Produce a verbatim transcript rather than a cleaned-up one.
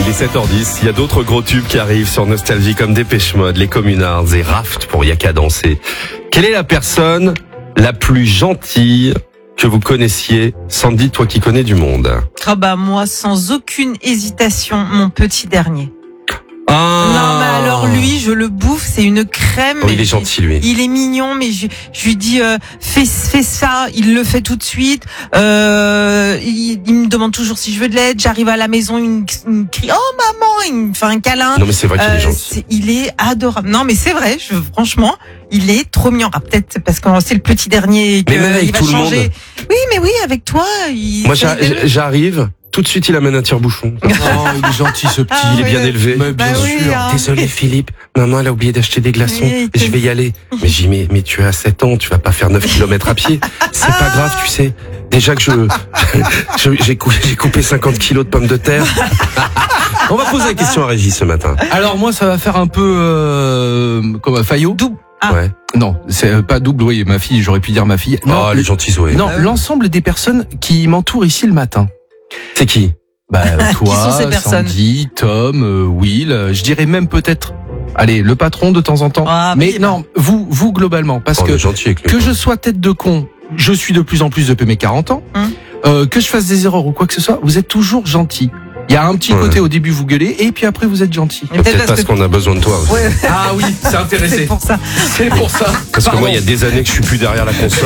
Il est sept heures dix, il y a d'autres gros tubes qui arrivent sur Nostalgie comme Dépêche Mode, les Communards et Raft pour Yaka danser. Quelle est la personne la plus gentille que vous connaissiez, Sandy, toi qui connais du monde? Ah bah moi, sans aucune hésitation, mon petit dernier. Ah. Non mais alors lui, je le bouffe, c'est une crème. Oh, il est gentil lui. Il est mignon, mais je, je lui dis euh, fais, fais ça, il le fait tout de suite. Euh, il, il me demande toujours si je veux de l'aide. J'arrive à la maison, il me, il me crie oh maman, il me fait un câlin. Non mais c'est vrai qu'il Euh, est gentil. c'est- il est adorable. Non mais c'est vrai, je, franchement, il est trop mignon. Ah, peut-être c'est parce que c'est le petit dernier et que Mais même avec il va tout le changer. monde. Oui mais oui, avec toi. Il, Moi ça, j'a- il- j'arrive, tout de suite il amène un tire-bouchon. Oh, il est gentil ce petit. Ah, Il est oui, bien oui. élevé. Mais bien Bah oui, sûr. hein. Désolé Philippe, maman elle a oublié d'acheter des glaçons, Oui, je vais y aller. Mais j'y mets, mais tu as sept ans, tu vas pas faire neuf kilomètres à pied. C'est pas grave, tu sais. Déjà que je, je- j'ai coupé, j'ai coupé cinquante kilos de pommes de terre. On va poser la question à Régis ce matin. Alors moi, ça va faire un peu euh, comme un Fayot. Double. Ah. Ouais. Non, c'est euh, pas double. Oui, ma fille. J'aurais pu dire ma fille. Non, Oh, elle est gentille Zoé. non, l'ensemble des personnes qui m'entourent ici le matin. C'est qui? Bah toi, sont ces personnes Sandy, Tom, euh, Will. euh, Je dirais même peut-être. Allez, le patron de temps en temps. Ah, mais mais- non, vous, vous globalement, parce Oh, que elle est gentille avec lui. que je sois tête de con, je suis de plus en plus depuis mes quarante ans. Hum. Euh, que je fasse des erreurs ou quoi que ce soit, vous êtes toujours gentil. Il y a un petit Ouais. côté au début vous gueulez et puis après vous êtes gentil. Mais Peut-être parce qu'on a besoin de toi aussi. Ouais, Ah oui, c'est c'est intéressé. pour ça. C'est pour ça. Parce que Pardon. moi, il y a des années que je suis plus derrière la console.